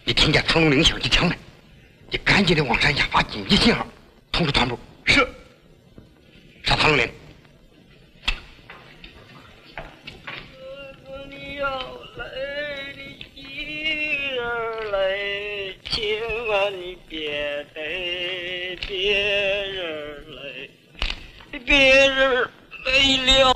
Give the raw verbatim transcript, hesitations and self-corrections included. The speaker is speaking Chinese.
一听见唐龙铃响起枪来，你赶紧的往山下发紧急信号，通知团部。 是。 上唐龙铃。 你要来，你一人来，千万你别带别人来，别人来了